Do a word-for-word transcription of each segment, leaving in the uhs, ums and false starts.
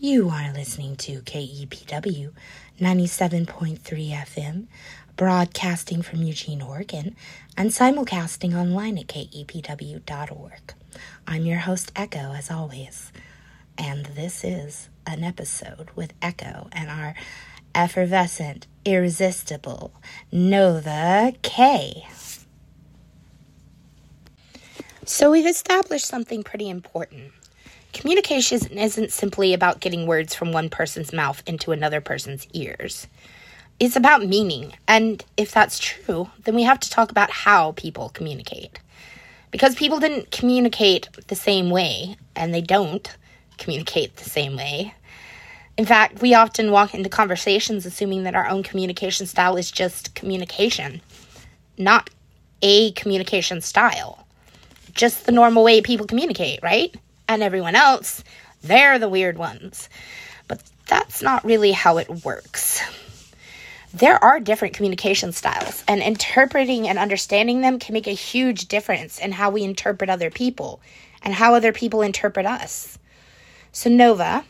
You are listening to K E P W ninety-seven point three F M, broadcasting from Eugene, Oregon, and simulcasting online at K E P W dot org. I'm your host, Echo, as always, and this is an episode with Echo and our effervescent, irresistible Nova K. So we've established something pretty important. Communication isn't simply about getting words from one person's mouth into another person's ears. It's about meaning, and if that's true, then we have to talk about how people communicate. Because people didn't communicate the same way, and they don't communicate the same way. In fact, we often walk into conversations assuming that our own communication style is just communication, not a communication style. Just the normal way people communicate, right? And everyone else, they're the weird ones. But that's not really how it works. There are different communication styles, and interpreting and understanding them can make a huge difference in how we interpret other people and how other people interpret us. So Nova,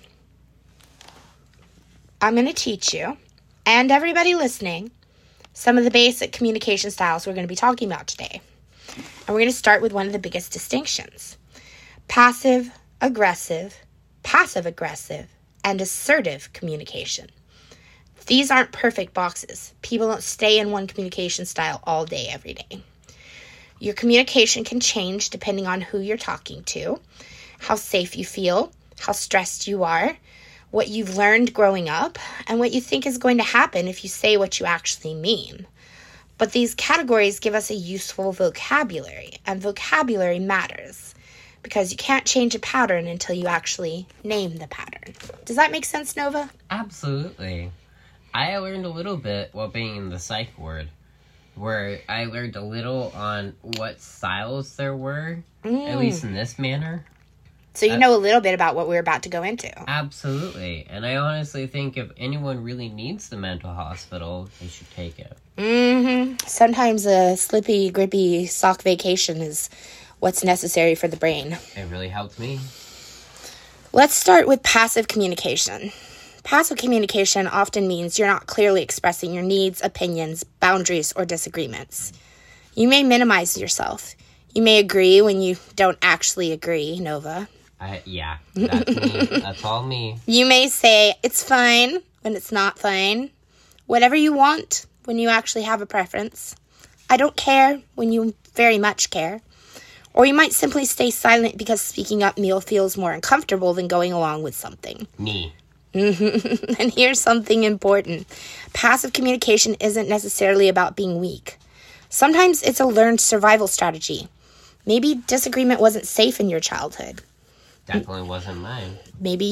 I'm going to teach you, and everybody listening, some of the basic communication styles we're going to be talking about today. And we're going to start with one of the biggest distinctions. Passive, aggressive, passive-aggressive, and assertive communication. These aren't perfect boxes. People don't stay in one communication style all day, every day. Your communication can change depending on who you're talking to, how safe you feel, how stressed you are, what you've learned growing up, and what you think is going to happen if you say what you actually mean. But these categories give us a useful vocabulary, and vocabulary matters. Because you can't change a pattern until you actually name the pattern. Does that make sense, Nova? Absolutely. I learned a little bit while being in the psych ward, where I learned a little on what styles there were, mm. at least in this manner. So you uh, know a little bit about what we're about to go into. Absolutely. And I honestly think if anyone really needs the mental hospital, they should take it. Mm-hmm. Sometimes a slippy, grippy sock vacation is what's necessary for the brain. It really helped me. Let's start with passive communication. Passive communication often means you're not clearly expressing your needs, opinions, boundaries, or disagreements. You may minimize yourself. You may agree when you don't actually agree, Nova. Uh, yeah, that's me. That's all me. You may say, it's fine, when it's not fine. Whatever you want, when you actually have a preference. I don't care, when you very much care. Or you might simply stay silent because speaking up meal feels more uncomfortable than going along with something. Me. And here's something important. Passive communication isn't necessarily about being weak. Sometimes it's a learned survival strategy. Maybe disagreement wasn't safe in your childhood. Definitely wasn't mine. Maybe